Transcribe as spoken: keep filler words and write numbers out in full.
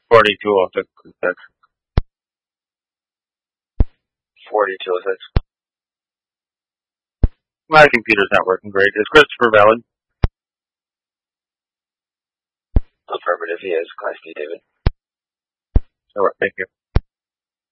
Forty-two oh six. Forty-two oh six. My computer's not working great. Is Christopher valid? Affirmative, he is. Class D, David. All right, thank you.